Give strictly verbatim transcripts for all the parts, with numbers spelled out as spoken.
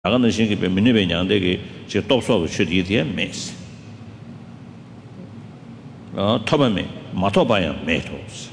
나가는 신기 민의배 양대기 제 top 취디디에 메스 어 토바메 마토바야 메토스.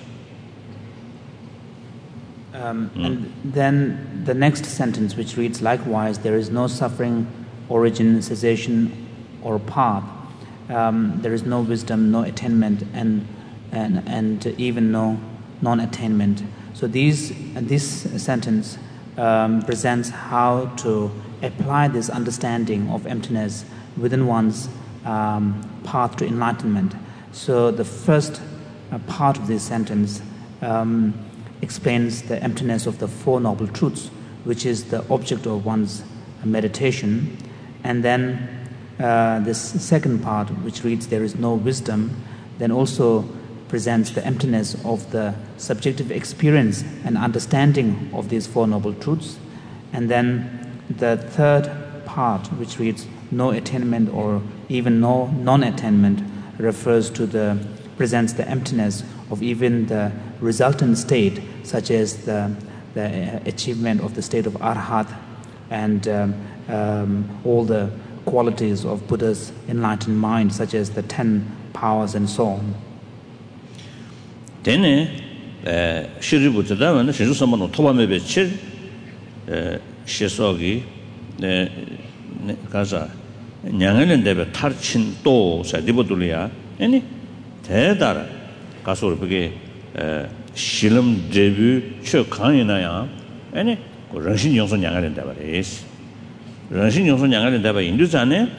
Um, and then the next sentence, which reads, likewise, there is no suffering, origin, cessation, or path. Um, there is no wisdom, no attainment, and and and even no non-attainment. So these this sentence um, presents how to apply this understanding of emptiness within one's um, path to enlightenment. So the first uh, part of this sentence um, explains the emptiness of the Four Noble Truths, which is the object of one's meditation. And then uh, this second part, which reads, there is no wisdom, then also presents the emptiness of the subjective experience and understanding of these Four Noble Truths. And then the third part, which reads, no attainment or even no non-attainment, refers to the, presents the emptiness of even the resultant state, such as the, the achievement of the state of Arhat and um, um, all the qualities of Buddha's enlightened mind, such as the ten powers and so on. Then, Shiributada, when she was someone who told me about Chir, Shisogi, Gaza, Yangan debe Tarchin to Sadibudulia, any Tedara, Kasurpege, Shilam debut, Chokanaya, any Ranshin Yonson Yangan deba is. Ranshin Yonson Yangan deba Induzane,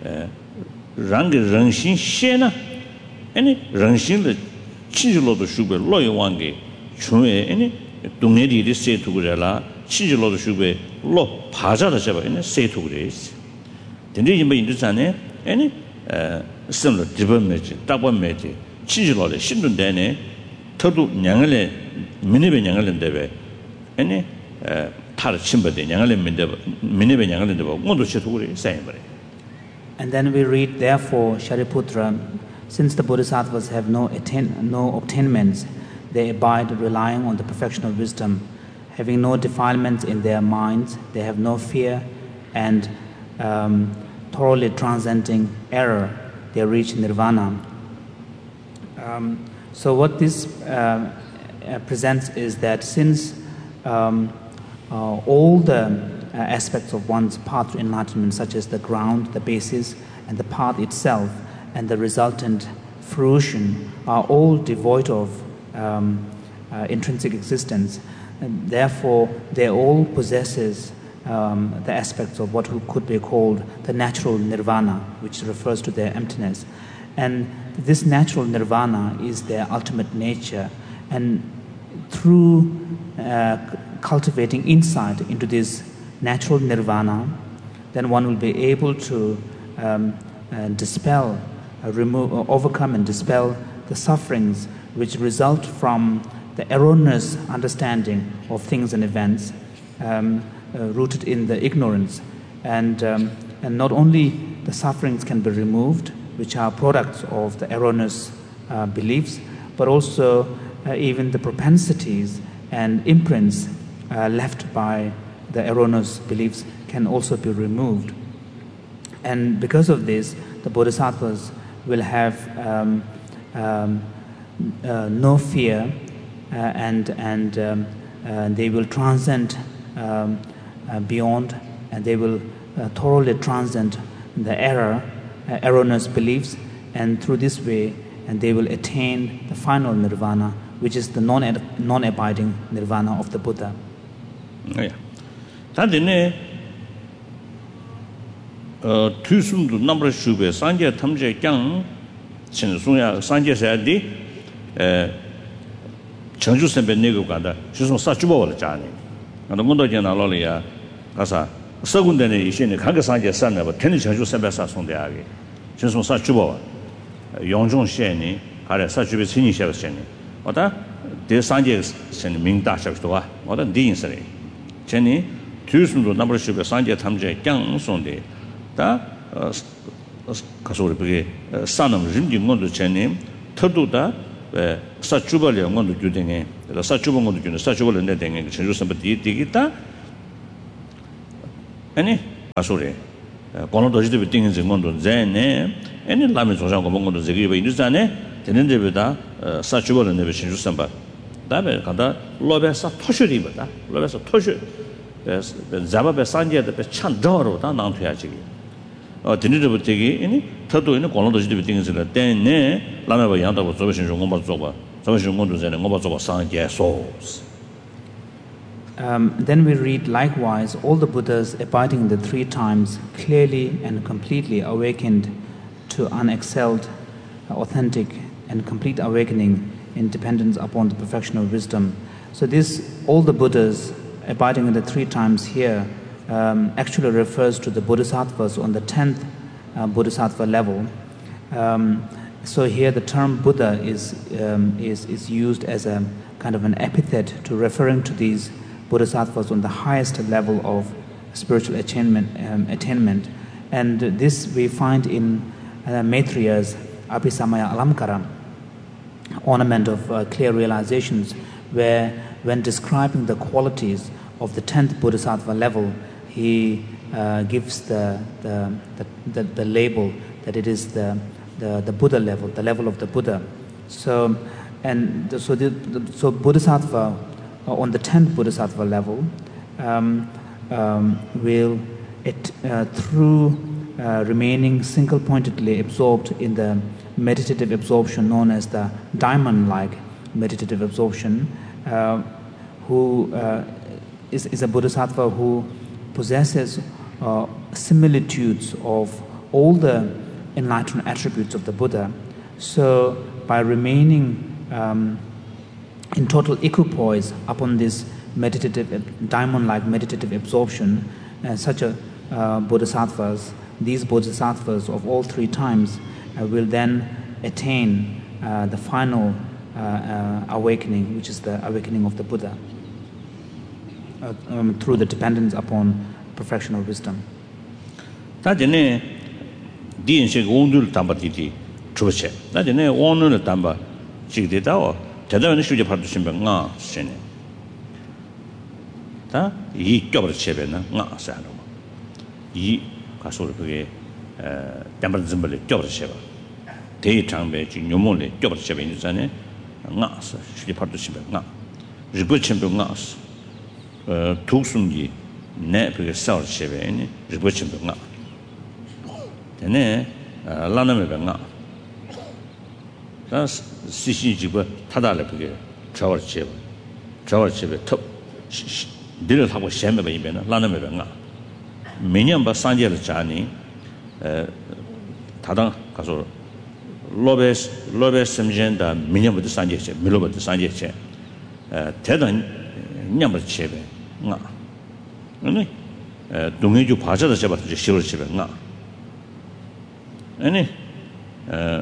Rangi Ranshin Shena, any Ranshin the Chijolo the Sugar, Loy Wangi, Chue, any Dumedi say to Gurella, Chijolo the Sugar, Lo Paja the Java, and say to Grace. Then you may Induzane, any similar Dibber Meji, Double Meji, Chijolo, Shindun Dene, Todu Yangale, Minibe Yangalan debe, any Tar Chimba de Yangalan Minibe Yangalan debe, Mondo Cheturi, same. And then we read, therefore, Shariputra, since the Bodhisattvas have no, attain, no obtainments, they abide relying on the perfection of wisdom. Having no defilements in their minds, they have no fear, and um, thoroughly transcending error, they reach nirvana. Um, so what this uh, uh, presents is that since um, uh, all the uh, aspects of one's path to enlightenment, such as the ground, the basis, and the path itself, and the resultant fruition, are all devoid of um, uh, intrinsic existence. And therefore, they all possesses um, the aspects of what could be called the natural nirvana, which refers to their emptiness. And this natural nirvana is their ultimate nature. And through uh, cultivating insight into this natural nirvana, then one will be able to um, uh, dispel Uh, remove, uh, overcome and dispel the sufferings which result from the erroneous understanding of things and events um, uh, rooted in the ignorance. And, um, and not only the sufferings can be removed, which are products of the erroneous uh, beliefs, but also uh, even the propensities and imprints uh, left by the erroneous beliefs can also be removed. And because of this, the Bodhisattvas will have um, um, uh, no fear, uh, and and um, uh, they will transcend um, uh, beyond, and they will uh, thoroughly transcend the error, uh, erroneous beliefs, and through this way, and they will attain the final nirvana, which is the non non-abiding nirvana of the Buddha. Yeah. 어 투숨도 넘버 슈베 산제 탐제 강 신수야 산제 사디 에 정주 선배 내고 간다 주소 사주버를 자네 나 문도 전화로리야 가서 서군데네 이신에 가게 산제 산네 봐 텐이 정주 선배 사송대하게 주소 사주버 용종시에니 가래 사주베 신이셔서니 어다 대 산제 신 민다셔도와 어다 디인스레 제니 투숨도 넘버 슈베 산제 탐제 강 송대 다 가서를 그게 산업 림딩원도 전에 터도다 사주벌이 원도 규정에 사주본 것도 규정 사주벌을 내den게 전주 선배 뒤 뒤기다 아니 가소래 거는 도시도 비팅인 증권도 제네 애니 라면 조장 거 먹는 것도 저기 왜 인도산에 되는 데보다 사주버는 데에 신주선 봐 다음에 가다 로베사 토슈리보다 로베사 토슈 자바베 산제데 찬더로 다 나한테야지 어 드니르부 되기 이니 더도 있는 거는 도시도 비팅인 줄 때네 라면바 양다고 저버신 좀 거 봐 저버신 것도 전에 거 봐 산제 소스 Um, then we read, likewise, all the Buddhas abiding in the three times clearly and completely awakened to unexcelled, authentic, and complete awakening in dependence upon the perfection of wisdom. So this, all the Buddhas abiding in the three times here um, actually refers to the Bodhisattvas on the tenth uh, Bodhisattva level. Um, so here the term Buddha is, um, is, is used as a kind of an epithet to referring to these Bodhisattvas on the highest level of spiritual attainment, um, attainment. And this we find in uh, Maitriya's Abhisamaya Alamkara, ornament of uh, clear realizations, where when describing the qualities of the tenth Bodhisattva level, he uh, gives the the, the, the the label that it is the, the, the Buddha level, the level of the Buddha. So, and the, so, the, the, so Bodhisattva, on the tenth Bodhisattva level, um, um, will, it, uh, through uh, remaining single-pointedly absorbed in the meditative absorption known as the diamond-like meditative absorption, uh, who uh, is, is a Bodhisattva who possesses uh, similitudes of all the enlightened attributes of the Buddha. So by remaining um, in total equipoise upon this meditative, diamond-like meditative absorption, uh, such a uh, bodhisattvas, these bodhisattvas of all three times uh, will then attain uh, the final uh, uh, awakening, which is the awakening of the Buddha, uh, um, through the dependence upon perfection of wisdom. 다전에 디엔식 온들 담바티티 주체. 다전에 온을 담바 지게다오. 대단한 수제 받을 신병아 신네. 다 이 껴버 쳇베나 나 사노. 이 가서 그게 에 담바 좀벌 껴버 쳇바. 대이 장배 진요몬에 껴버 쳇베 있잖아요. 나 수제 받을 신병아. 리고 신병아. 어 독순기 내 그게 싸울 쳇베니 리고 신병아. 되네. 라나메 병아. 다 시시지고 타달래 그게 저월 쳇. 저월 쳇베 톱 늘을 하고 셴메 이면은 라나메 병아. 매년 바 산제를 자니 에 다당 가서 로베스 로베스 심젠다 매년부터 산제체 밀로부터 산제체 에 대단 냠을 쳇베 나. 아니 에 동해주 바자다 잡아서 시월 쳇베 나. 아니 에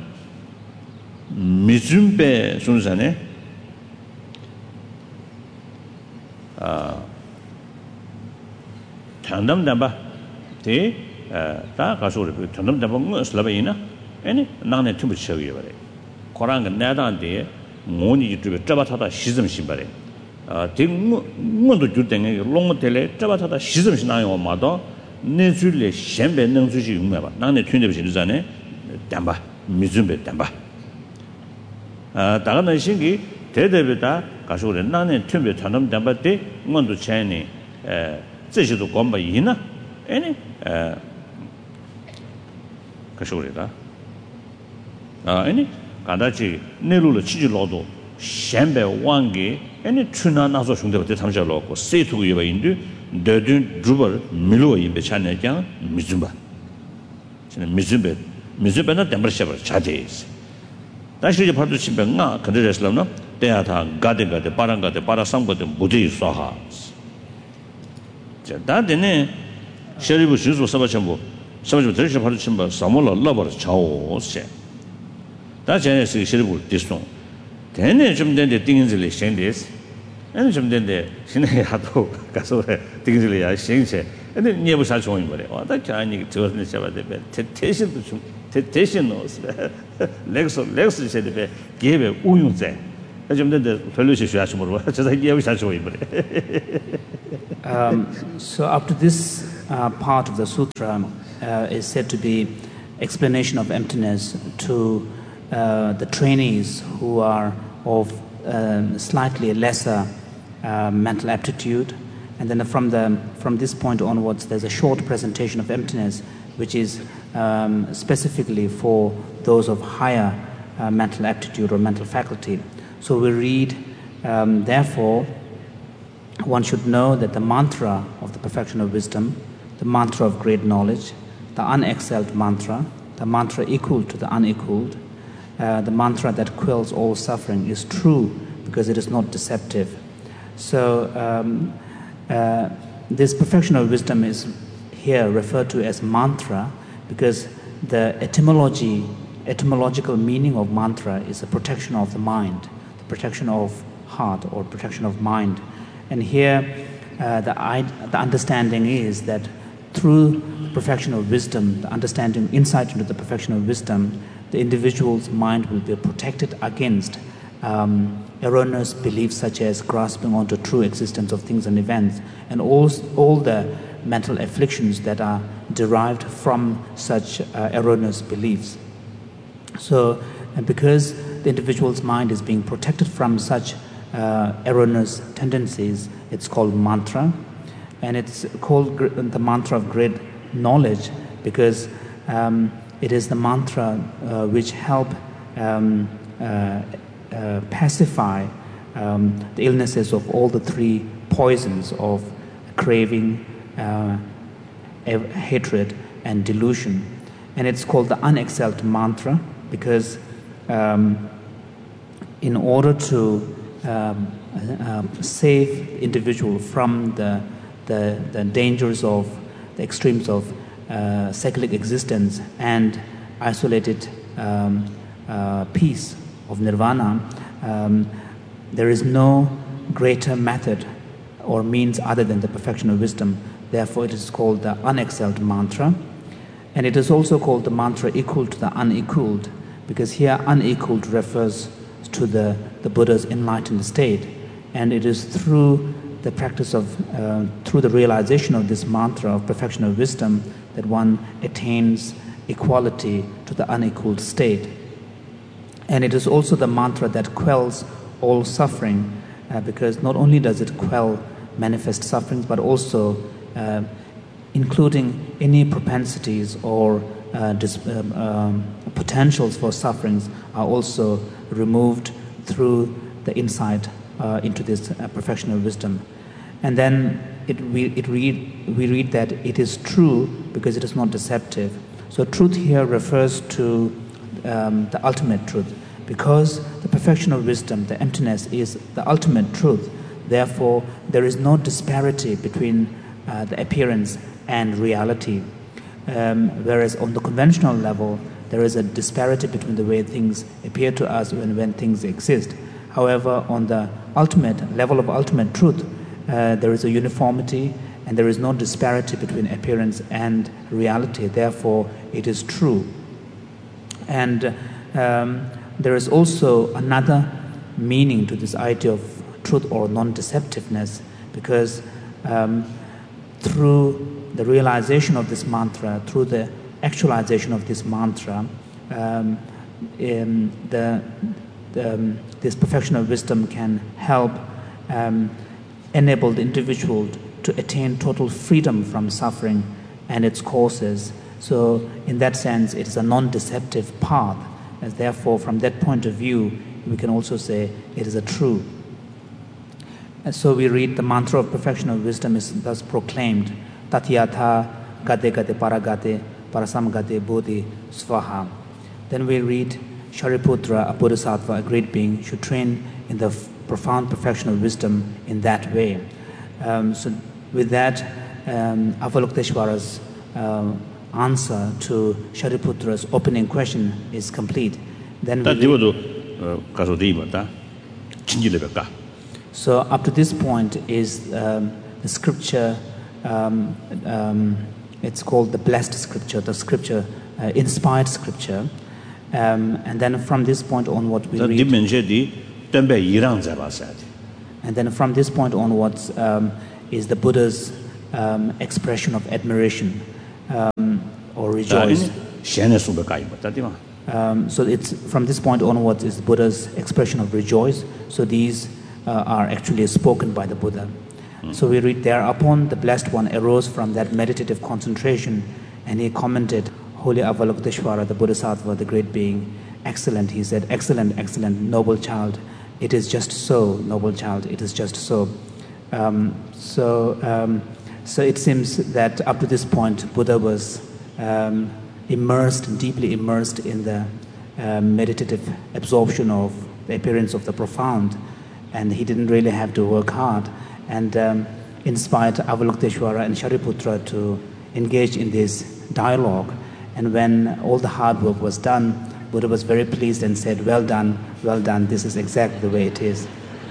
미준배 순산에 아 tan담담바 대다 가서 tan담담바 뭐 슬라바이나 아니 나네 틈을 쳐요 버래 고랑가 내다한테 모니 유튜브 잡아타다 시즘 신발에 아 대문도 줄땡에 롱모텔에 잡아타다 시즘 신나요 마도 내 줄래 셴배 능수지 용매봐 나네 튠데 비르잖아요 담바 미준배 담바 아 다가는 신기 대대비다 가서 나네 튠배 tan담 담바때 뭔도 차이니 에这些都光把赢呢，哎呢，呃，可是我的，啊，哎呢，刚才去内陆的七级劳动，三百万个，哎呢，去那那时候兄弟们在他们家劳过，谁图个一百印度，得顿如果没路一百钱来讲，没准吧，现在没准备，没准备那点不下边差点是，但是就跑到去边啊，可能就是了呢，等下他搞的搞的，把人搞的，把他上过的不得说哈。다데네 셔리부 주소 사바첨부 사바첨부 들으셔 바로 첨부 사몰라 러버를 차오세 다제네스 셔리부 디송 데네 좀 된데 띵인들이 생데스 아니 좀 된데 신의 하도 가서 띵인들이야 생세 근데 니에부 살 좋은 거래 와다 자니 저는 잡아대 대신도 좀 대신 넣었어 렉스 렉스 세대 기회 우용제 Um, so up to this uh, part of the sutra uh, is said to be explanation of emptiness to uh, the trainees who are of uh, slightly lesser uh, mental aptitude, and then from the from this point onwards there's a short presentation of emptiness which is um, specifically for those of higher uh, mental aptitude or mental faculty. So we read, um, therefore, one should know that the mantra of the perfection of wisdom, the mantra of great knowledge, the unexcelled mantra, the mantra equal to the unequaled, uh, the mantra that quells all suffering is true because it is not deceptive. So um, uh, this perfection of wisdom is here referred to as mantra because the etymology, etymological meaning of mantra is the protection of the mind, the protection of heart or protection of mind. And here uh, the, the understanding is that through the perfection of wisdom, the understanding, insight into the perfection of wisdom, the individual's mind will be protected against um, erroneous beliefs such as grasping onto true existence of things and events, and all, all the mental afflictions that are derived from such uh, erroneous beliefs. So, and because the individual's mind is being protected from such uh, erroneous tendencies, it's called mantra, and it's called the mantra of great knowledge because um, it is the mantra uh, which help um, uh, uh, pacify um, the illnesses of all the three poisons of craving, uh, hatred, and delusion. And it's called the unexcelled mantra because um, in order to um, uh, save the individual from the, the, the dangers of the extremes of uh, cyclic existence and isolated um, uh, peace of nirvana, um, there is no greater method or means other than the perfection of wisdom. Therefore, it is called the unexcelled mantra. And it is also called the mantra equal to the unequaled, because here unequaled refers to the, the Buddha's enlightened state. And it is through the practice of, uh, through the realization of this mantra of perfection of wisdom that one attains equality to the unequaled state. And it is also the mantra that quells all suffering, uh, because not only does it quell manifest sufferings, but also uh, including any propensities or uh, dis- um, um, potentials for sufferings are also removed through the insight uh, into this uh, perfection of wisdom. And then it, we, it read, we read that it is true because it is not deceptive. So truth here refers to um, the ultimate truth. Because the perfection of wisdom, the emptiness, is the ultimate truth. Therefore, there is no disparity between uh, the appearance and reality. Um, whereas on the conventional level, there is a disparity between the way things appear to us when, when things exist. However, on the ultimate level of ultimate truth, uh, there is a uniformity and there is no disparity between appearance and reality. Therefore, it is true. And um, there is also another meaning to this idea of truth or non-deceptiveness, because um, through the realization of this mantra, through the actualization of this mantra, um, in the, the, um, this perfection of wisdom can help um, enable the individual to attain total freedom from suffering and its causes. So in that sense, it is a non-deceptive path. And therefore, from that point of view, we can also say it is a true. And so we read the mantra of perfection of wisdom is thus proclaimed, Tatyatha gate gate paragate parasam gate bodhi svaha. Then we read, Shariputra, a bodhisattva, a great being, should train in the f- profound perfection of wisdom in that way. Um, so with that, um, Avalokiteshvara's uh, answer to Shariputra's opening question is complete. Then we so up to this point is um, the scripture, um, um, it's called the blessed scripture, the scripture, uh, inspired scripture. Um, and then from this point on what we read... 덤베 이랑 잡았어야 돼. And then from this point onwards um, is the Buddha's um, expression of admiration um, or rejoice. Um, so it's from this point onwards is Buddha's expression of rejoice. So these uh, are actually spoken by the Buddha. Mm. So we read, thereupon the Blessed One arose from that meditative concentration and he commented, Holy Avalokiteshvara, the Bodhisattva, the great being, excellent, he said, excellent, excellent, noble child. It is just so, noble child, it is just so. Um, so, um, so it seems that up to this point, Buddha was um, immersed, deeply immersed in the uh, meditative absorption of the appearance of the profound, and he didn't really have to work hard, and um, inspired Avalokiteshvara and Shariputra to engage in this dialogue. And when all the hard work was done, Buddha was very pleased and said, well done, well done, this is exactly the way it is.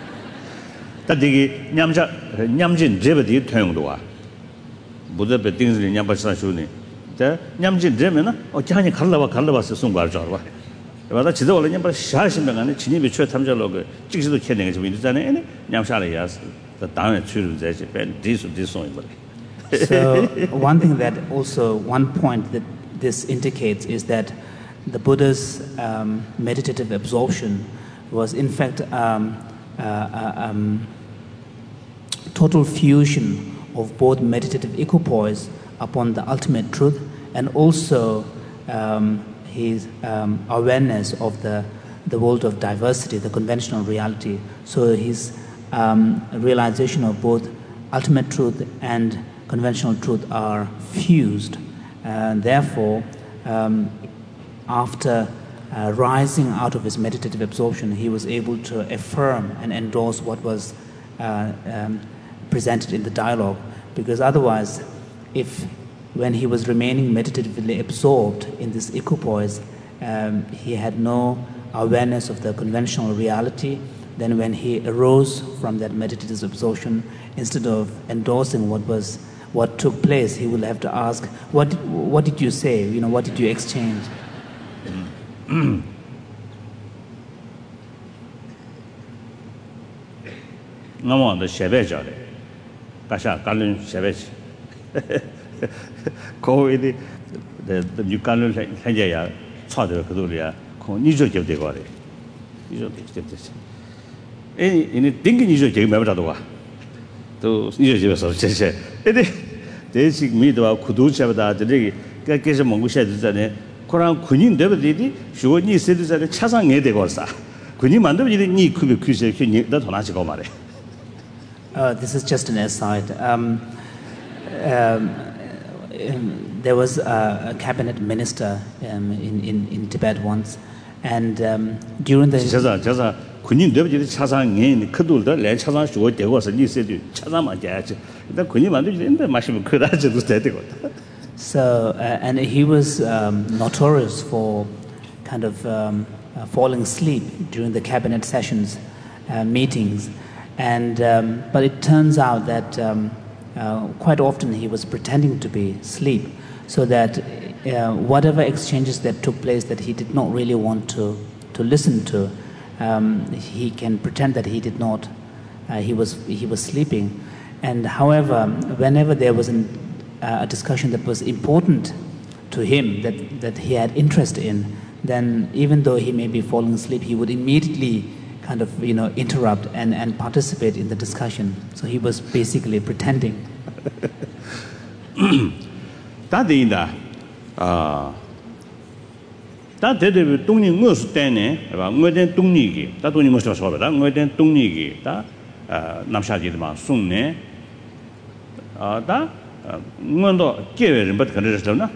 Tadigi nyamja nyamjin jebedi tongdoa. Buddha be things in nyambasa shuni. The nyamjin jemena or Jani Kalava Kalava Sungar Jarwa. But that's all in Yamba Shashim and Chini Bichu Tamjalog, Chixido Kenning is with any Nyamshalias, the down at Churu, this this one. So one thing that also one point that this indicates is that the Buddha's um, meditative absorption was in fact um, uh, uh, um, total fusion of both meditative equipoise upon the ultimate truth and also um, his um, awareness of the, the world of diversity, the conventional reality. So his um, realization of both ultimate truth and conventional truth are fused. And therefore, um, after uh, rising out of his meditative absorption, he was able to affirm and endorse what was uh, um, presented in the dialogue. Because otherwise, if when he was remaining meditatively absorbed in this equipoise, um, he had no awareness of the conventional reality, then when he arose from that meditative absorption, instead of endorsing what was what took place, he will have to ask, what what did you say? You know, what did you exchange? No, the Shevejare. Kasha, Kalun Shevej. Go with the the new Kalun Hajaya, Father Kaduria, Nijo give the Gori. Nijo give this. Any in a thinking Nijo gave Mavadua. To Nijo of Cheshe. They seek me to Kuducha, the day, Kakisha Mongusha, Koran Kunin Devidi, Shuni cities at the Chasang Edegosa. Kunim Mandu need could be Kushi, that Honachigomare. This is just an aside. Um, um, there was a, a cabinet minister um, in, in, in Tibet once, and um, during the Kunin Devidi Chasang in Kudulda, Land Chasang Shua, there was a new city, Chasama Jaj, the Kunimandu in the Mashim Kuraja to stay. So, uh, and he was um, notorious for kind of um, uh, falling asleep during the cabinet sessions, uh, meetings. And, um, but it turns out that um, uh, quite often he was pretending to be asleep, so that uh, whatever exchanges that took place that he did not really want to, to listen to, um, he can pretend that he did not, uh, he was, he was sleeping. And however, whenever there was an Uh, a discussion that was important to him, that, that he had interest in, then even though he may be falling asleep, he would immediately kind of, you know, interrupt and, and participate in the discussion. So he was basically pretending. That is the that the Tony Mus Tene about Modern Tunigi, that only most of us over that Modern Tunigi, that Namshaji Sunne, that Mundo Kevin, but can register now.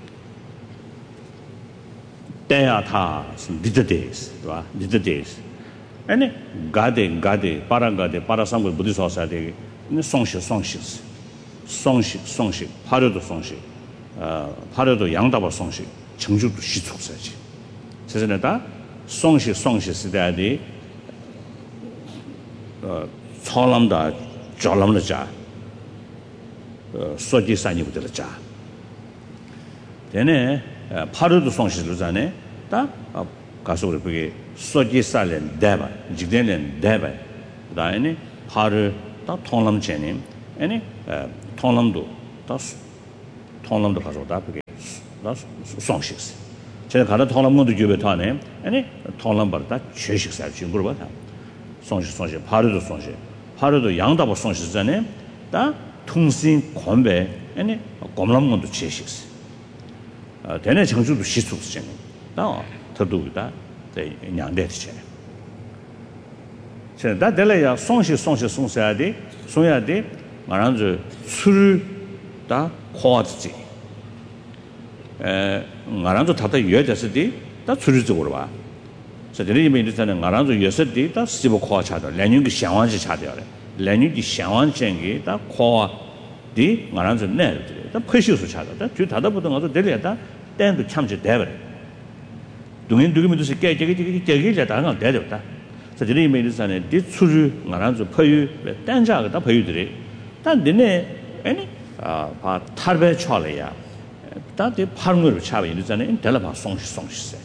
They are tas, little days, little days. And Gade, Gade, Parangade, Parasam Buddhist Society, in the Songshi, Songshis, Songshi, Songshi, Parado Songshi, Parado Yangdaba Songshi, Chengju to Shitsu Sachi. Says that Songshi, Songshis, the Cholamda, Jolamda. Soji Sani with the Cha. Then, Parado Songshis Luzane, 가서 그게 소지살은 대바 직전엔 대바 그다음에 파를 다 통람전에 아니 통람도 다 통람도 가서 다 그게 다 송식스 제가 가는 통람문도 주변에 타네 아니 통람바다 최식살 준 거로 봐 송식 송식 파르도 송식 파르도 양다보 송식잖아요 다 통신 건배 아니 검람문도 최식스 아 대내 정주도 시속스잖아요 다 더도다 네 양대치잖아요 제가 다 될래야 송식 송식 송사야 돼 송해야 돼 말하는 술 다 코아지 에 말하는 다다 유해졌을때 다 술적으로 봐 저들이 이미지는 말하는 유해졌을 다 스티브 코아 차다 레닌이 상황지 차대요 레닌이 상황쟁이 다 코아 디 말하는 네 다 퍼시우스 차다 다 다다 보던 것도 될래다 땡도 참지 대버 동인 두기면도 깨 깨게 깨게 깨게 다가 대졌다 저들이 이미지는 디 술을 말하는 퍼유 땡자가 다 퍼유들이 단 내내 아니 아 탈배 쳐려야 다들 파르르 차베 이르잖아요. 델라바 송시 송시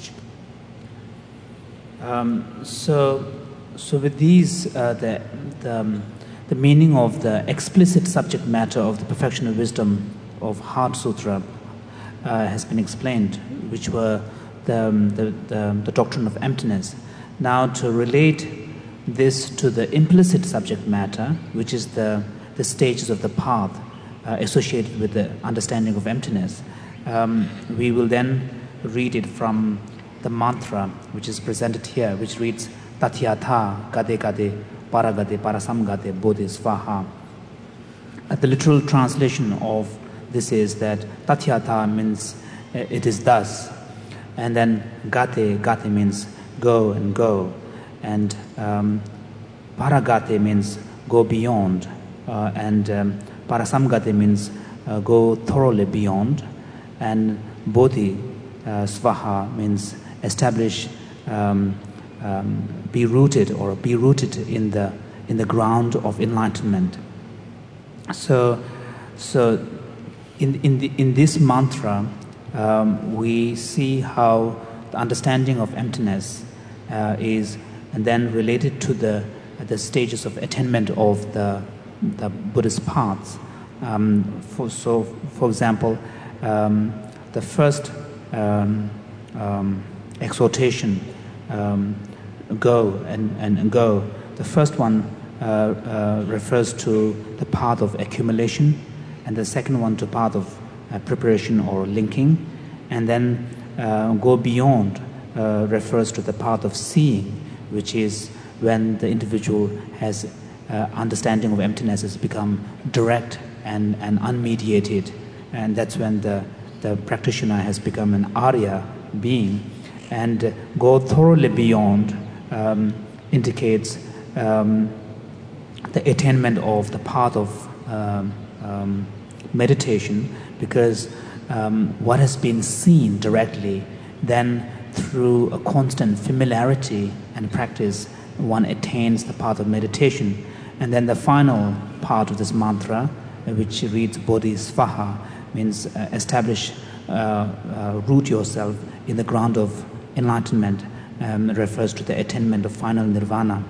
Um, so, so with these, uh, the the, um, the meaning of the explicit subject matter of the Perfection of Wisdom of Heart Sutra uh, has been explained, which were the, um, the the the doctrine of emptiness. Now, to relate this to the implicit subject matter, which is the the stages of the path uh, associated with the understanding of emptiness. Um, we will then read it from the mantra which is presented here, which reads Tatyatha Gade Gade Paragade Parasamgade Bodhi Svaha. Uh, the literal translation of this is that Tatyatha means uh, it is thus, and then Gate Gate means go and go, and um, Paragate means go beyond, uh, and um, Parasamgate means uh, go thoroughly beyond. And Bodhi uh, Svaha means establish, um, um, be rooted or be rooted in the in the ground of enlightenment. So, so in in the, in this mantra, um, we see how the understanding of emptiness uh, is, and then related to the the stages of attainment of the the Buddhist paths. Um, for, so, for example. Um, the first um, um, exhortation, um, go and, and, and go. The first one uh, uh, refers to the path of accumulation, and the second one to path of uh, preparation or linking, and then uh, go beyond uh, refers to the path of seeing, which is when the individual has uh, understanding of emptiness has become direct and, and unmediated. And that's when the, the practitioner has become an Arya being. And uh, go thoroughly beyond um, indicates um, the attainment of the path of um, um, meditation, because um, what has been seen directly, then through a constant familiarity and practice, one attains the path of meditation. And then the final part of this mantra, which reads Bodhi Svaha, means uh, establish, uh, uh, root yourself in the ground of enlightenment, um, refers to the attainment of final nirvana.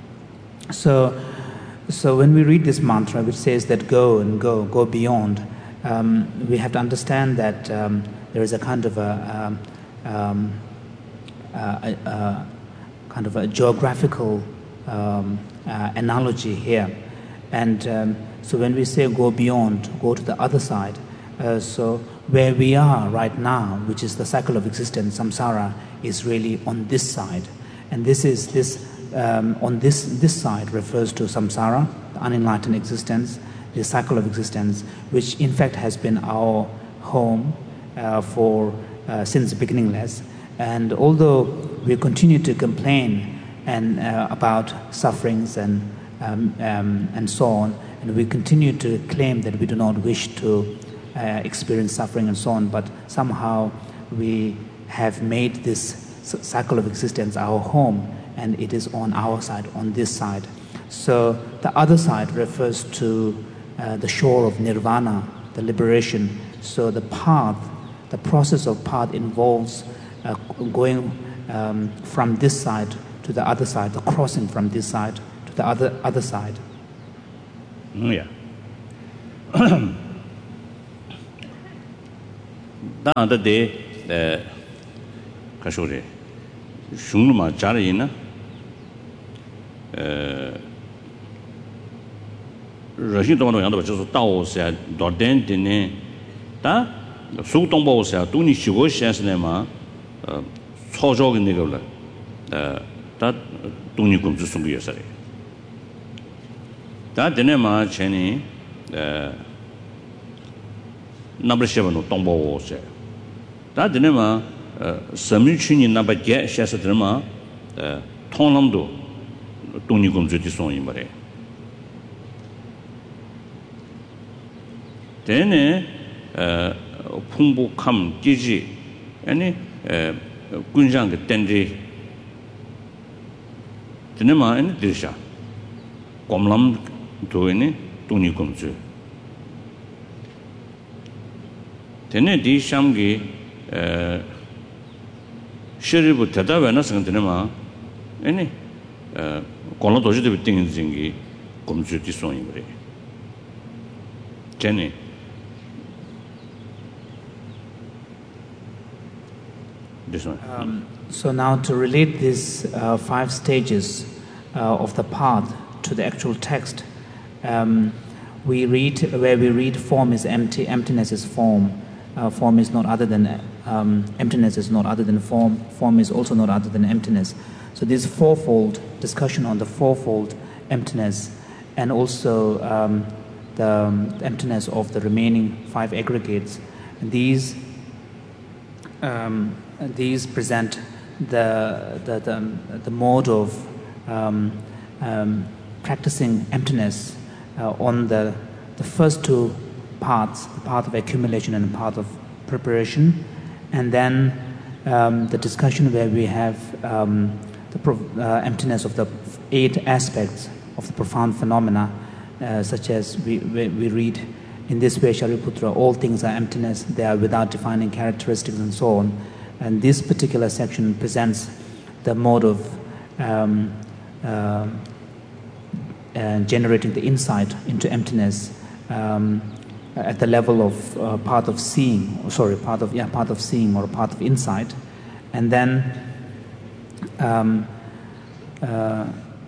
So, so when we read this mantra, which says that go and go, go beyond, um, we have to understand that um, there is a kind of a, um, um, a, a, a kind of a geographical um, uh, analogy here, and um, so when we say go beyond, go to the other side. Uh, so where we are right now, which is the cycle of existence, samsara, is really on this side, and this is this um, on this this side refers to samsara, the unenlightened existence, the cycle of existence, which in fact has been our home uh, for uh, since beginningless. And although we continue to complain and uh, about sufferings and um, um, and so on, and we continue to claim that we do not wish to Uh, experience suffering and so on, but somehow we have made this cycle of existence our home, and it is on our side, on this side. So the other side refers to uh, the shore of nirvana, the liberation. So the path, the process of path involves uh, going um, from this side to the other side, the crossing from this side to the other other side. Yeah. That day, the Kashore, Shunuma Jarina, Rashid Dono and just Tao said, Dorden Dine, that so Tombo said, Tuni Shigo Shaslema, Sojog Nigola, that Tuni comes to some years. That Denema Chenny, number seven of Tombo was. That Denema, Samuchini number get Shasatrema, Tonamdo, Tuni comes to this one in Mare. Then Pumbo come Gigi, any Gunjang Tendi, Denema and Disha, Comlam to any Tuni comes to. Tene di shamgi shiribu teta wena sangatinema eni kono doji de biting zingi komju ti son imre Jenny this one um, so now to relate these uh, five stages uh, of the path to the actual text, um, we read where we read form is empty, emptiness is form. Uh, form is not other than um, emptiness is not other than form. Form is also not other than emptiness. So this fourfold discussion on the fourfold emptiness, and also um, the um, emptiness of the remaining five aggregates. And these um, these present the the the, the mode of um, um, practicing emptiness uh, on the the first two parts, the path of accumulation and the path of preparation, and then um, the discussion where we have um, the pro- uh, emptiness of the eight aspects of the profound phenomena, uh, such as we, we, we read in this way, Shariputra, all things are emptiness, they are without defining characteristics and so on. And this particular section presents the mode of um, uh, uh, generating the insight into emptiness um, at the level of uh, path of seeing, or sorry, path of yeah, path of seeing or path of insight, and then um, uh,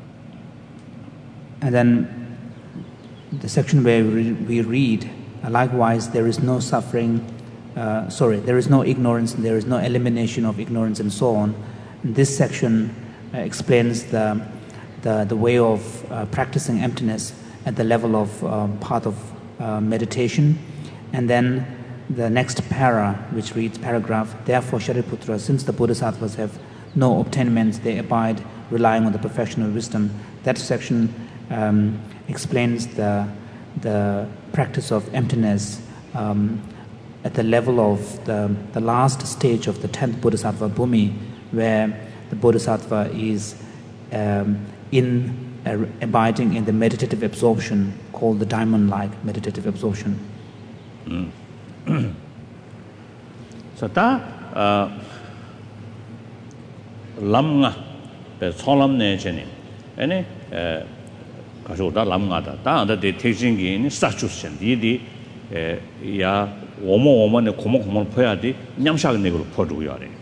and then the section where we, we read, uh, likewise, there is no suffering. Uh, sorry, there is no ignorance, and there is no elimination of ignorance, and so on. And this section uh, explains the the the way of uh, practicing emptiness at the level of uh, path of Uh, meditation. And then the next para, which reads paragraph, therefore Shariputra, since the Bodhisattvas have no obtainments, they abide relying on the perfection of wisdom. That section um, explains the the practice of emptiness um, at the level of the, the last stage of the tenth Bodhisattva Bhumi, where the Bodhisattva is um, in Uh, abiding in the meditative absorption called the diamond-like meditative absorption. Mm. So that uh, lamga be cholam ne cheni ene kaso da lamga da da da de teaching in sachusen di di ya omo omo ne komo komo phoya di nyamsha ne ko phodu ya de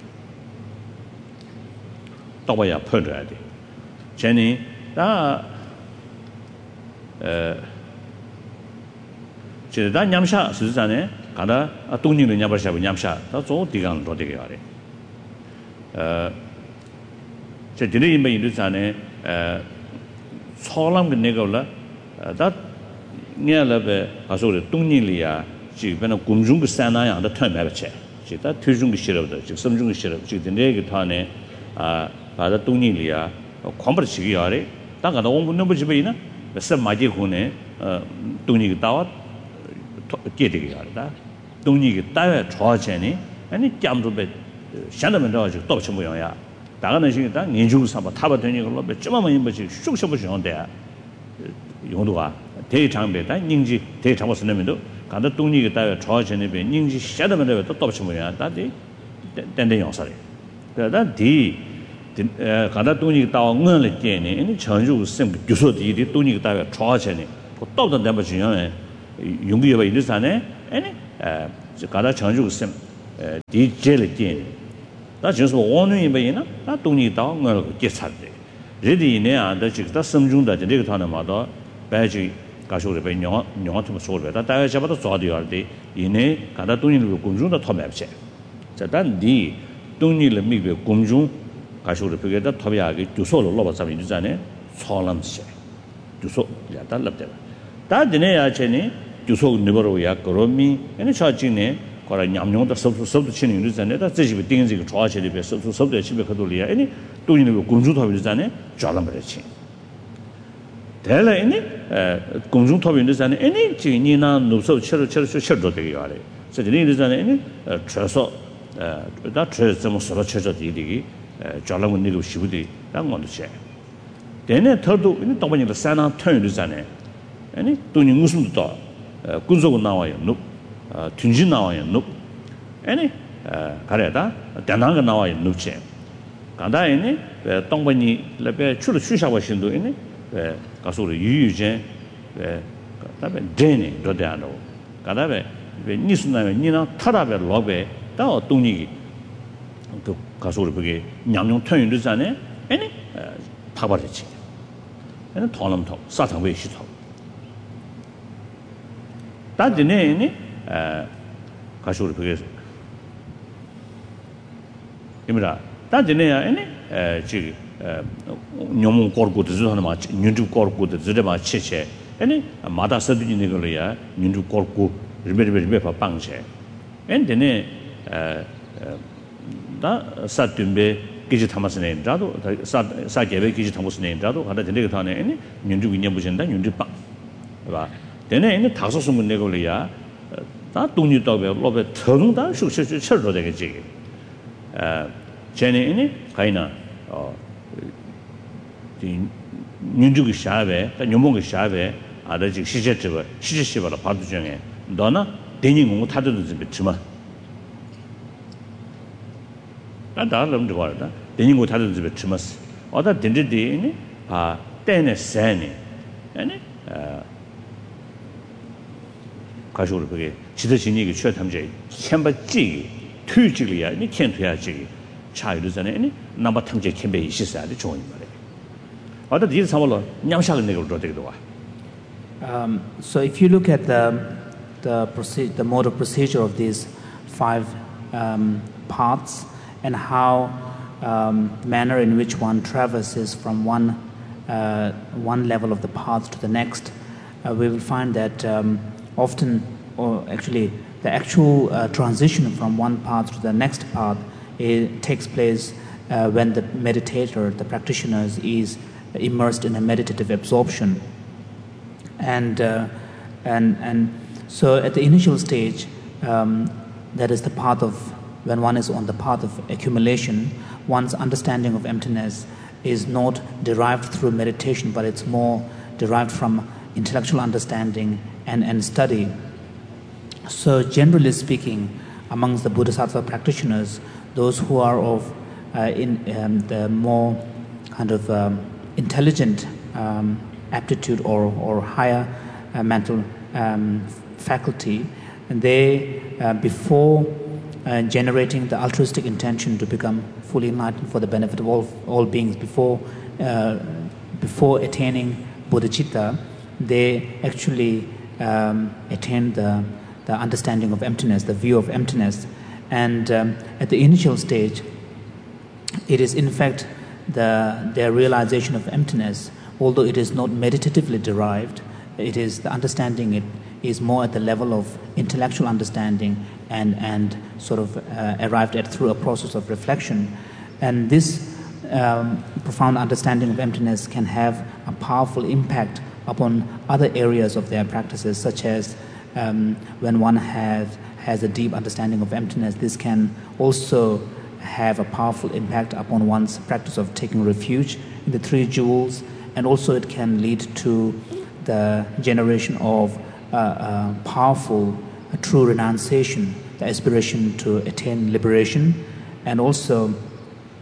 to ba ya phodu ya de cheni 다 에, 제가 냠샤 스즈자네 가다 동닝을 냠바샤고 냠샤 다조 디강 도 되게 하래. 어, 제 뒤에 임에 있는 자네 에, 소람 그 내가라 다 냐라베 가서를 동닝리야 지금은 공중 그 산나야 다 털매버체. 제가 퇴중 그 싫어도 지금 섬중 그 싫어. 지금 내게 타네 아, 바다 동닝리야 공부를 시기 하래. 다가다 원분 넘버 집에이나 몇 마지 후네 어 동니가 따와 깨되게 하다 동니가 따와 좋아지니 아니 짬도베 샹다면 더 또 뭐야 다가는 시기다 년중 삼바 타바 되는 걸로 몇점만 임버지 쑥쑥 보시는데 용도가 대장배다 닝지 대장고 쓰면도 간다 동니가 따와 좋아지니 배 닝지 샹다면 더 또 뭐야 다디 땡땡 용사래 that the 가다 돈이 따와 응을 때네 아니 전주 sem 교수들이 돈이 따와 좋아하잖아요. 또도 내가 중요해. 용기가 있는데 아니 에 가다 전주 sem 디젤 때네. 나就是오늘 이번에나 나 돈이 따와 응을 깨차대. 레디네 안다 지금 섬중다这个团嘛到白去가쇼를 배 영어 영어 좀 소리 다 다야 잡아도 좋아도 할때 이내 가다 돈이 공중도 터맵지. 자 단디 돈이를 미베 공중 가쇼를 배게다 터비하게 주소로 넣어서 이잖아요. 소람시. 주소 야다 납대. 다 되네야 전에 주소 너버로야 그러미 아니 차진네 거라 냠용도 섭섭 섭도 치는 이잖아요. 다 제집에 띵지 그 좋아하시는 배 섭섭 섭도 집에 가돌이야. 아니 돈이를 공중 터비잖아요. 잘람 버렸지. 대래니 공중 터비는잖아요. 아니 지니나 노서 쳐쳐 쳐쳐 쳐도 되게 하래. 저들이 이잖아요. 쳐서 다 쳐서 뭐 서로 쳐져 되게 잘라면 내고 싶으디 난 건데. 대내 더도 이 동반이도 산나 턴이잖아요. 아니 돈이 무슨 또 군소고 나와요. 노 tun지 나와요. 노 아니 가래다 대나가 나와요. 노체. 간다에니 동반이 레베 출을 취샤고 신도 있네. 가서 유유제 그다음에 데네 도대하노. 간다에 니스나에 니나 타라베 로베 다 동니기 그 가서 그게 냠용 턴이잖아요. 아니 타버렸지. 아니 돈람토 사탕왜 시토. 다지네니 에 가서 그게 이미라 다지네야 아니 에 지금 녀몽 거고도 저는 막 윤주 거고도 저래마 치체 아니 마다 서드니 거야 윤주 거고 리베리베 방체 엔데네 다 사tumbe 기지 담았으네 자도 사 사계배 기지 담았으네 자도 하다 되게 타네 아니 윤주 위년 보신다 윤주 빵 봐 되네 이제 다섯 숨은 내걸이야 다 돈이 더베 로베 더응다 숙식을 쳐도 되겠지 에 제네니 가이나 어 윤주기 샤베 녀몽기 샤베 아다지 시제트버 시제시버라 바도 중에 너나 대니 공부 타도도 좀 비치마 나 다른 거 말다 대니 공부 타도도 좀 비치마스 어다 딘디디니 아 때네 세니 아니 어 가지고 그게 지도진 얘기 취해 탐제 첨바지 투지리야 니 캔투야지 차이르잖아요 니 남바 탐제 캠베 있어야 돼 좋은 말이야 어다 이 상황로 냠샤를 내고 되기도 와 Um, so if you look at the the, proce- the mode of procedure of these five um, paths and how um, manner in which one traverses from one uh, one level of the path to the next, uh, we will find that um, often, or actually, the actual uh, transition from one path to the next path it takes place uh, when the meditator, the practitioner, is immersed in a meditative absorption. And, uh, and, and so at the initial stage, um, that is the path of, when one is on the path of accumulation, one's understanding of emptiness is not derived through meditation, but it's more derived from intellectual understanding and, and study. So generally speaking, amongst the Bodhisattva practitioners, those who are of uh, in um, the more kind of um, intelligent um, aptitude or, or higher uh, mental um, faculty, and they, uh, before uh, generating the altruistic intention to become fully enlightened for the benefit of all, all beings, before, uh, before attaining bodhicitta, they actually um, attain the, the understanding of emptiness, the view of emptiness. And um, at the initial stage, it is in fact the, their realization of emptiness. Although it is not meditatively derived, it is the understanding it is more at the level of intellectual understanding and, and sort of uh, arrived at through a process of reflection. And this um, profound understanding of emptiness can have a powerful impact upon other areas of their practices, such as um, when one has, has a deep understanding of emptiness, this can also have a powerful impact upon one's practice of taking refuge in the three jewels. And also it can lead to the generation of uh, uh, powerful uh, true renunciation, the aspiration to attain liberation. And also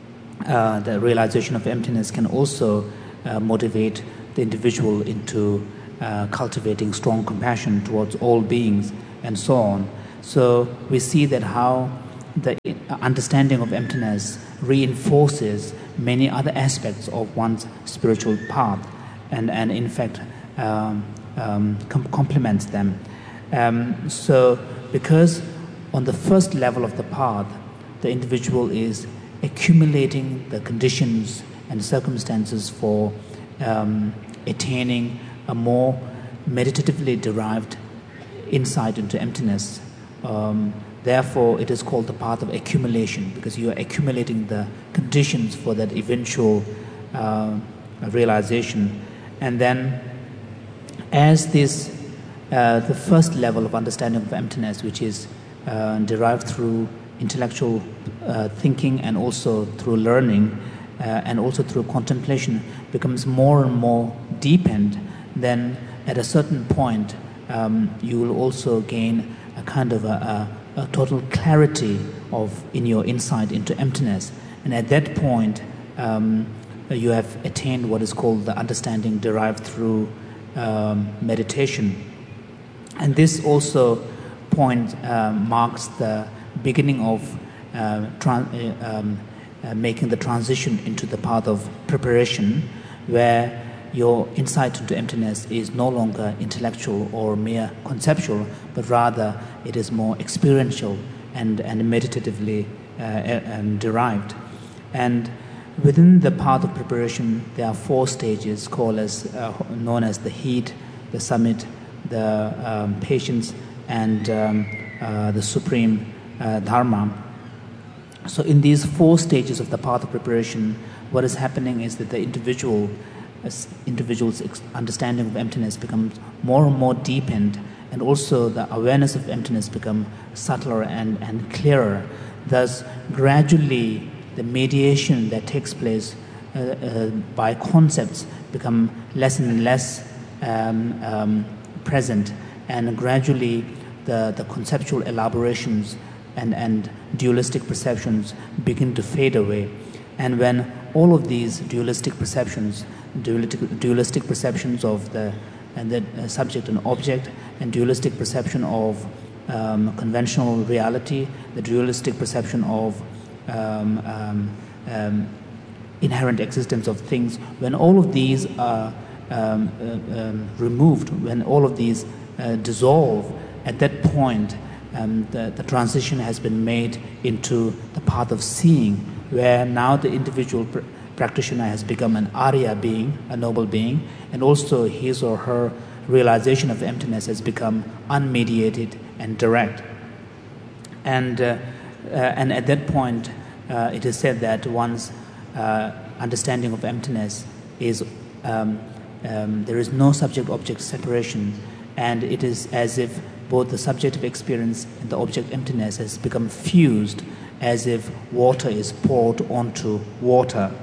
uh, the realization of emptiness can also uh, motivate the individual into uh, cultivating strong compassion towards all beings and so on. So we see that how the understanding of emptiness reinforces many other aspects of one's spiritual path, and, and in fact um, um, com- complements them. Um, so because on the first level of the path, the individual is accumulating the conditions and circumstances for um, attaining a more meditatively derived insight into emptiness. Um, therefore, it is called the path of accumulation, because you are accumulating the conditions for that eventual uh, realization. And then, as this, uh, the first level of understanding of emptiness, which is uh, derived through intellectual uh, thinking and also through learning uh, and also through contemplation, becomes more and more deepened, then at a certain point um, you will also gain a kind of a, a, a total clarity of in your insight into emptiness. And at that point um, you have attained what is called the understanding derived through um, meditation. And this also point uh, marks the beginning of uh, tran- uh, um, uh, making the transition into the path of preparation, where your insight into emptiness is no longer intellectual or mere conceptual, but rather it is more experiential and, and meditatively uh, um, derived. And within the path of preparation, there are four stages called as uh, known as the heat, the summit, the um, patience, and um, uh, the supreme uh, dharma. So in these four stages of the path of preparation, what is happening is that the individual as individual's understanding of emptiness becomes more and more deepened, and also the awareness of emptiness becomes subtler and, and clearer. Thus, gradually, the mediation that takes place uh, uh, by concepts become less and less um, um, present, and gradually the, the conceptual elaborations and, and dualistic perceptions begin to fade away. And when all of these dualistic perceptions, dualistic, dualistic perceptions of the, and the uh, subject and object, and dualistic perception of um, conventional reality, the dualistic perception of um, um, um, inherent existence of things, when all of these are um, uh, um, removed, when all of these uh, dissolve, at that point um, the, the transition has been made into the path of seeing, where now the individual pr- practitioner has become an Arya being, a noble being, and also his or her realization of emptiness has become unmediated and direct. And, uh, uh, and at that point, uh, it is said that one's uh, understanding of emptiness is, um, um, there is no subject-object separation, and it is as if both the subjective experience and the object emptiness has become fused, as if water is poured onto water.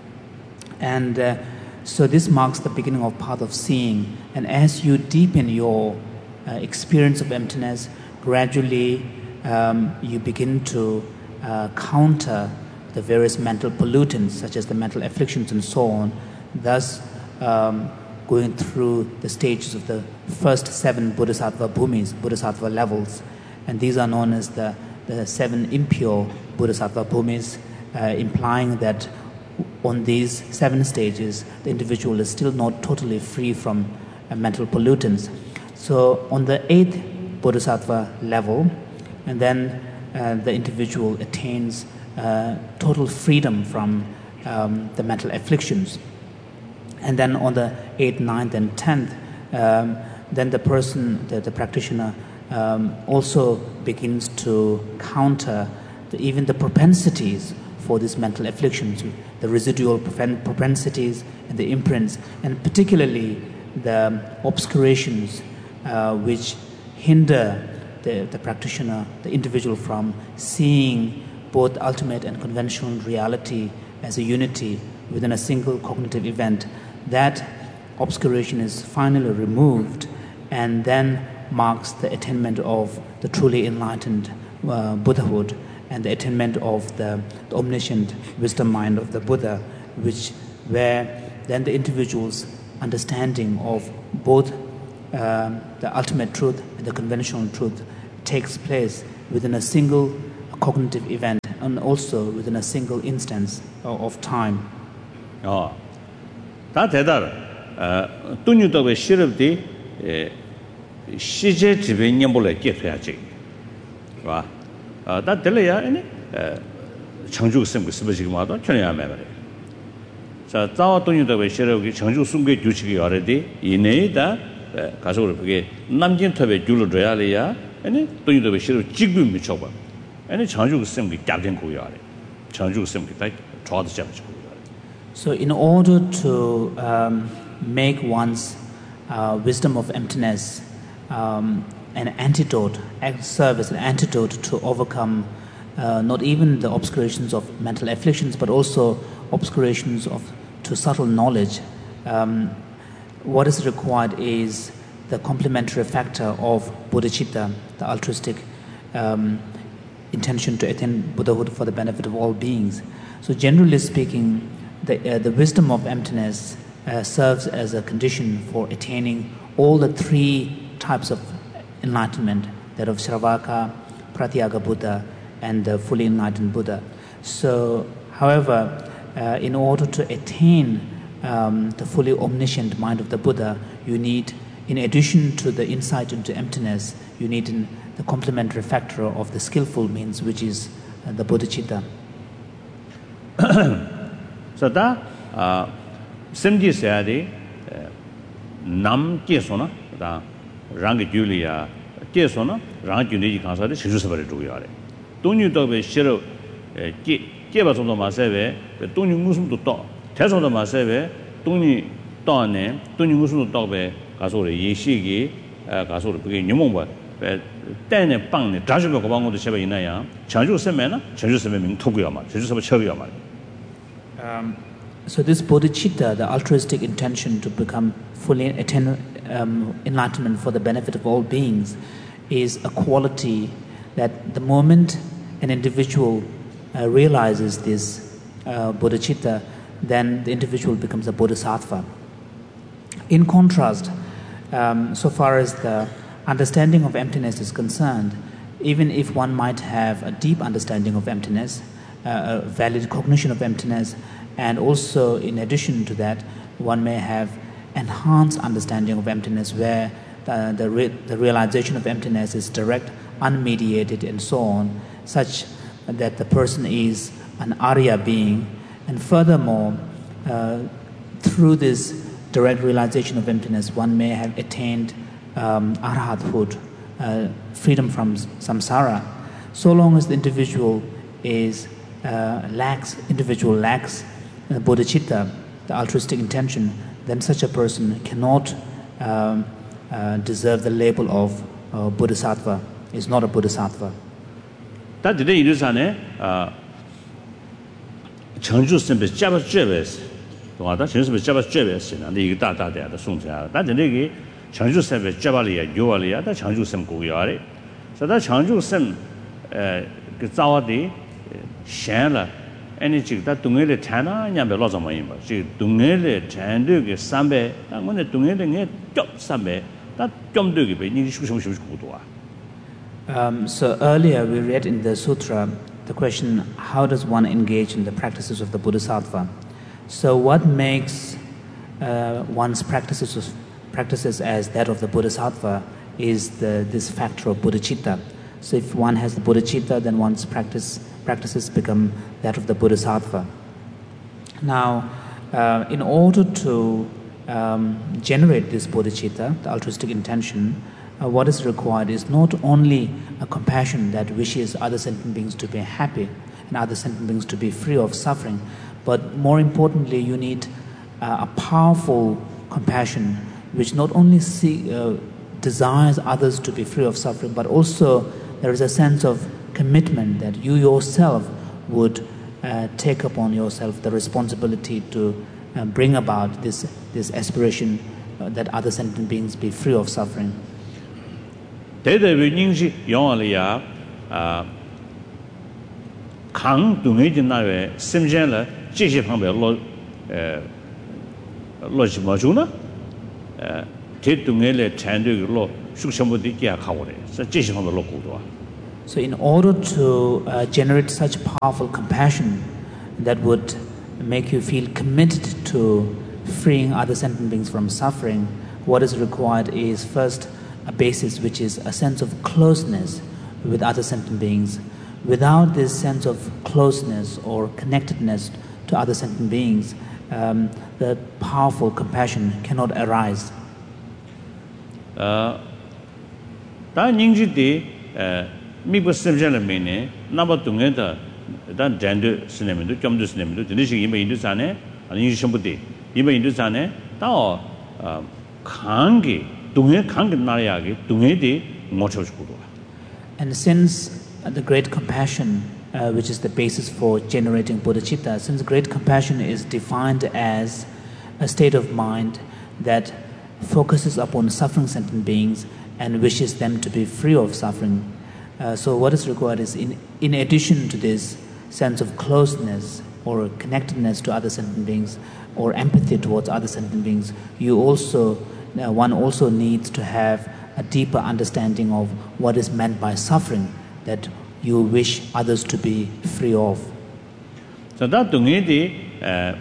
And uh, so this marks the beginning of path of seeing. And as you deepen your uh, experience of emptiness, gradually um, you begin to uh, counter the various mental pollutants, such as the mental afflictions and so on, thus um, going through the stages of the first seven Bodhisattva bhumis, Bodhisattva levels. And these are known as the, the seven impure Bodhisattva bhumis, uh, implying that on these seven stages, the individual is still not totally free from uh, mental pollutants. So on the eighth Bodhisattva level, and then uh, the individual attains uh, total freedom from um, the mental afflictions. And then on the eighth, ninth, and tenth, um, then the person, the, the practitioner, um, also begins to counter the, even the propensities for these mental afflictions, the residual propensities and the imprints, and particularly the obscurations uh, which hinder the, the practitioner, the individual, from seeing both ultimate and conventional reality as a unity within a single cognitive event. That obscuration is finally removed, and then marks the attainment of the truly enlightened uh, Buddhahood. and the attainment of the, the omniscient wisdom mind of the Buddha, which where then the individual's understanding of both um, the ultimate truth and the conventional truth takes place within a single cognitive event and also within a single instance of, of time. 어, 다 대다라. 어, 돈유도의 시럽디 시제 지배념불에 깨펴야지. 와. 어, 다 들려야 아니. 청주 선거 스버지기 마도 전혀야 말이야. 자, 자와 돈유도의 시럽이 청주 선거 규칙이 알아디 이내에다 가서 그게 남진 탑에 줄을 줘야 해야 아니 돈유도의 시럽 지금 미쳐 봐. 아니 청주 선거 잡된 거야. 청주 선거 다 좋아도 잡지. So in order to um, make one's uh, wisdom of emptiness um, an antidote, serve as an antidote to overcome uh, not even the obscurations of mental afflictions, but also obscurations of to subtle knowledge, um, what is required is the complementary factor of bodhicitta, the altruistic um, intention to attain Buddhahood for the benefit of all beings. So generally speaking, The, uh, the wisdom of emptiness uh, serves as a condition for attaining all the three types of enlightenment, that of Shravaka, Pratyaga Buddha, and the fully enlightened Buddha. So, however, uh, in order to attain um, the fully omniscient mind of the Buddha, you need, in addition to the insight into emptiness, you need in the complementary factor of the skillful means, which is uh, the bodhicitta. So that uh semji sayadi nam kesona da rang julia kesona rang juni kansa de shisu sabare do yare donyu do be shiro ke ke ba somdo ma sebe donyu musum do to te somdo ma sebe donyu to ne donyu musum do be gaso le yin shi gi gaso le be nyumong ba be dan ne bang ne da ju be ko bang go de shebe yin na ya changju seme na changju seme ming to gu ya ma changju seme chegu ya ma. Um, so this bodhicitta, the altruistic intention to become fully attain um, enlightenment for the benefit of all beings, is a quality that the moment an individual uh, realizes this uh, bodhicitta, then the individual becomes a bodhisattva. In contrast, um, so far as the understanding of emptiness is concerned, even if one might have a deep understanding of emptiness, Uh, a valid cognition of emptiness, and also in addition to that one may have enhanced understanding of emptiness where the, the, re- the realization of emptiness is direct, unmediated and so on, such that the person is an Arya being, and furthermore uh, through this direct realization of emptiness one may have attained um, arhathood, uh, freedom from samsara, so long as the individual is Uh, lacks, individual lacks uh, bodhicitta, the altruistic intention, then such a person cannot um, uh, deserve the label of uh, bodhisattva, is not a bodhisattva. 다 되게 이르사네 아 청주 선배 잡아 줘베스 도와다 청주 선배 잡아 줘베스 근데 이게 다다다다 송자 다 되게 청주 선배 잡아리야 요알이야 다 청주 선 고야래 그래서 청주 선에그 자와디 샹라 아니 지금 다 동해를 타나 냐면 로자마인 봐. 지금 동해를 잔득의 삼배 당근에 동해를 겹 삼배 다좀 되게 배 니 수수수 고도아. Um so earlier we read in the sutra the question, how does one engage in the practices of the bodhisattva? So what makes uh, one's practices of, practices as that of the bodhisattva is the this factor of bodhicitta. So if one has the bodhicitta, then one's practice practices become that of the bodhisattva. Now, uh, in order to um, generate this bodhicitta, the altruistic intention, uh, what is required is not only a compassion that wishes other sentient beings to be happy and other sentient beings to be free of suffering, but more importantly, you need uh, a powerful compassion which not only see, uh, desires others to be free of suffering, but also there is a sense of commitment that you yourself would uh, take upon yourself the responsibility to uh, bring about this this aspiration uh, that other sentient beings be free of suffering. 대대의 닝시 영화리야 아 강 동해진 나외 심전을 제시 방법 로 에, 로지 뭐주나 에, 대동해를 잔득로 숙성부터 기약하고래. 그래서 제시 방법 로고도. So in order to uh, generate such powerful compassion that would make you feel committed to freeing other sentient beings from suffering, what is required is first a basis which is a sense of closeness with other sentient beings. Without this sense of closeness or connectedness to other sentient beings, um, the powerful compassion cannot arise. Uh, 미국 심전을 메네 나바 동에다 단 젠드 시네면도 점도 시네면도 드니시 이메 인도산에 아니 인도산부터 이메 인도산에 다 강기 동에 강기 나라야기 동에디 모쳐주고. And since the great compassion, uh, which is the basis for generating bodhicitta, since great compassion is defined as a state of mind that focuses upon suffering sentient beings and wishes them to be free of suffering. Uh, so what is required is, in, in addition to this sense of closeness or connectedness to other sentient beings or empathy towards other sentient beings, you also, uh, one also needs to have a deeper understanding of what is meant by suffering that you wish others to be free of. So that uh,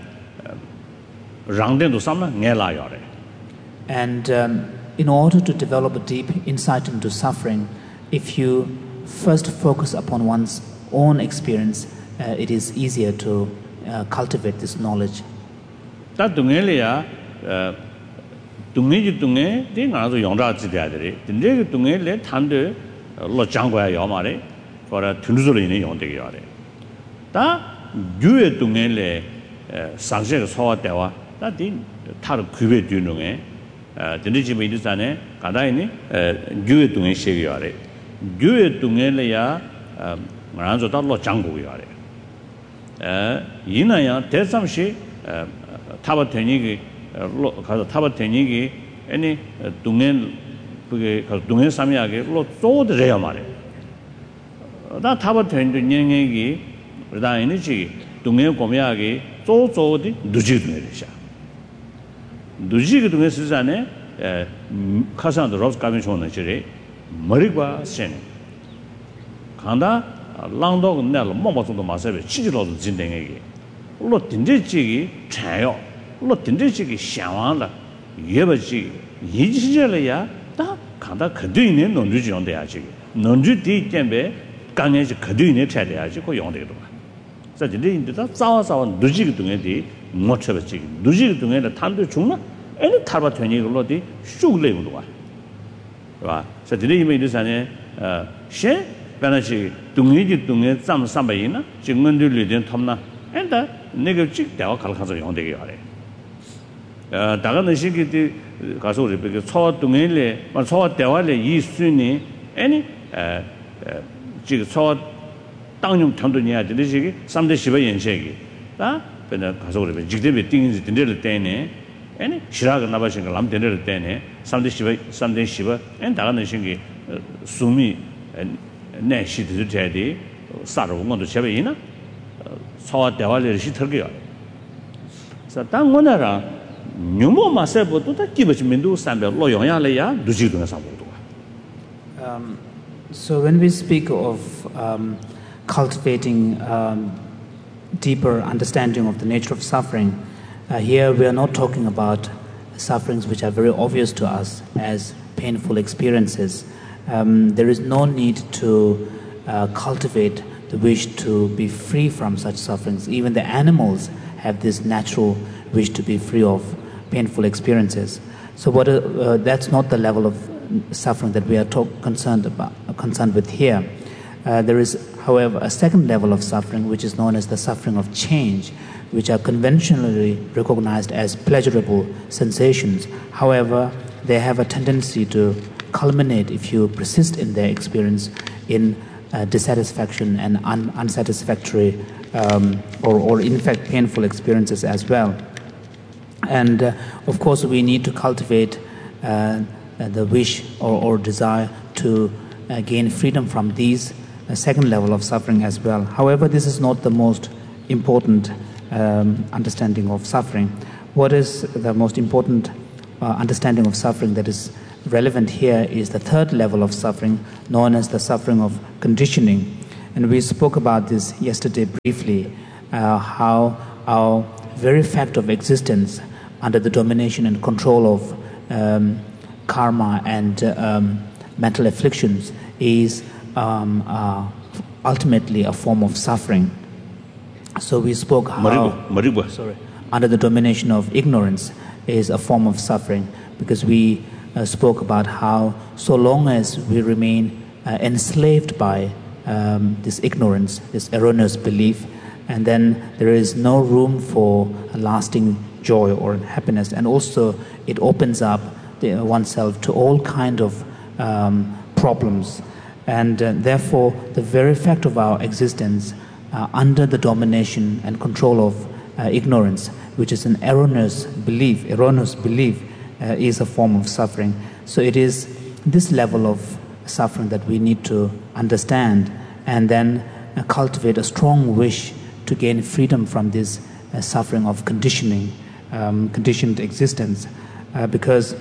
and um, in order to develop a deep insight into suffering, if you first focus upon one's own experience, uh, it is easier to uh, cultivate this knowledge. That dungelia, dungeji dunge, they are the yonda ziadere. The leg dunge let hand lo jangwa yamare for a tunzulini on the yare. That you dungele sanjek saw dewa, that didn't tar cube dunge, the Nijim Idusane, Kadaini, you dunge share. Gyue Dungelea Maranzo Dalo Jango Yare. Yinaya, Tesamshi, Tabatenigi, Tabatenigi, any Dungen, Dungen Samiagi, Lot so the Reamare. That Tabaten Yingi, Radainichi, Dungen Komiagi, so so the Dujig Merisha. Dujig Dungesane, Kasan the Rose Commission Chere. 머리가 신 간다 랑도 내가 뭐뭐도 마세베 치지로도 진행하기 로 딘제지기 차요 로 딘제지기想完了 예버지 이지절이야 다 간다 그뒤에 논주지 용돼야지 논주 뒤 때문에 강에서 그뒤에 차려야지 그 용되도 봐 그래서 인도다 싸워서 누지기 동에디 못 쳐버지 누지기 동에는 탄도 중나 애는 타바 되니 걸로디 쑥 내고도 와 봐. So today you may do something. Uh, she, Banachi, Dungi, Dungi, some Sambayina, Jingundu, Lidin, Tomna, and the negative Dao Kalkazo on the Yare. Uh, Dagan Shiki, Kasuri, because Saw Dungile, or Saw Dewale, Yi Suni, any, uh, Jig Saw Dangum Tandunia, the Shiki, some the Shiva and Shaggy. That, when the Kasuri, Jigdibi things in the little Dane. Any Shiraga Nabashin Lam Dinner Dane, Sunday Shiva, Sunday Shiva, and Dana Shingi Sumi and Nashi to Jadi, Saro want to Shavina, saw Devali Shiturgia. So Tangonara, Numo Masebo to give us Mindu Sambel, Loyoya Leya, Dujidu Um So when we speak of um, cultivating um, deeper understanding of the nature of suffering, Uh, here we are not talking about sufferings which are very obvious to us as painful experiences. Um, there is no need to uh, cultivate the wish to be free from such sufferings. Even the animals have this natural wish to be free of painful experiences. So what, uh, uh, that's not the level of suffering that we are talk, concerned about, concerned with here. Uh, there is, however, a second level of suffering which is known as the suffering of change, which are conventionally recognized as pleasurable sensations. However, they have a tendency to culminate, if you persist in their experience, in uh, dissatisfaction and un- unsatisfactory um, or, or, in fact, painful experiences as well. And, uh, of course, we need to cultivate uh, the wish or, or desire to uh, gain freedom from these a second level of suffering as well. However, this is not the most important um, understanding of suffering. What is the most important uh, understanding of suffering that is relevant here is the third level of suffering, known as the suffering of conditioning. And we spoke about this yesterday briefly, uh, how our very fact of existence under the domination and control of um, karma and uh, um, mental afflictions is um, uh, ultimately a form of suffering. So we spoke how Maribu, Maribu. sorry, under the domination of ignorance is a form of suffering, because we uh, spoke about how so long as we remain uh, enslaved by um, this ignorance, this erroneous belief, and then there is no room for a lasting joy or happiness, and also it opens up the, oneself to all kind of um, problems, and uh, therefore the very fact of our existence uh, under the domination and control of uh, ignorance, which is an erroneous belief, erroneous belief uh, is a form of suffering. So it is this level of suffering that we need to understand, and then uh, cultivate a strong wish to gain freedom from this uh, suffering of conditioning, um, conditioned existence, uh, because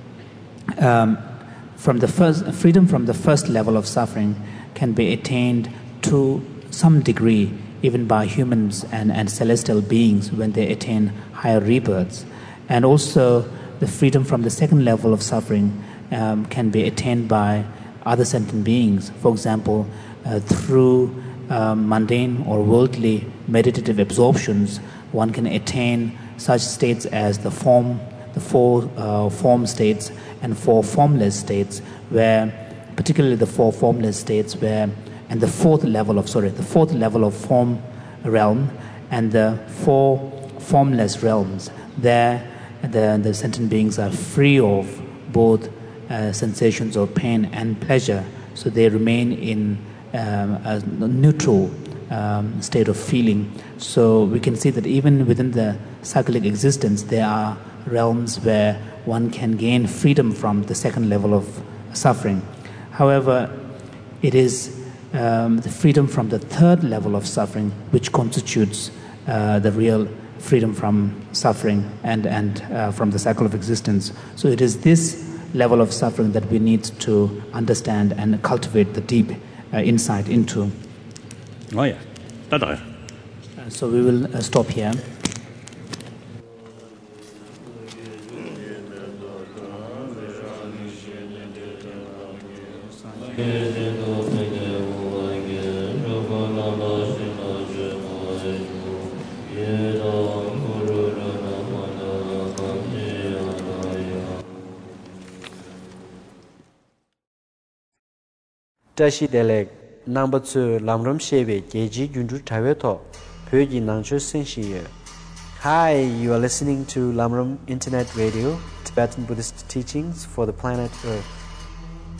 um, from the first freedom from the first level of suffering can be attained to some degree even by humans and, and celestial beings when they attain higher rebirths. And also the freedom from the second level of suffering um, can be attained by other sentient beings. For example, uh, through um, mundane or worldly meditative absorptions, one can attain such states as the form, the four uh, form states and four formless states, where particularly the four formless states where and the fourth level of sorry the fourth level of form realm and the four formless realms, there the, the sentient beings are free of both uh, sensations of pain and pleasure, so they remain in um, a neutral um, state of feeling. So we can see that even within the cyclic existence there are realms where one can gain freedom from the second level of suffering. However, it is um, the freedom from the third level of suffering which constitutes uh, the real freedom from suffering and, and uh, from the cycle of existence. So it is this level of suffering that we need to understand and cultivate the deep uh, insight into. Oh yeah, uh, so we will uh, stop here. Tashi Delek number two Lamram Shebe Geji Junju Taveto Pyoji Nangcho Senshiye. Hi, you are listening to Lamram Internet Radio, Tibetan Buddhist teachings for the planet Earth.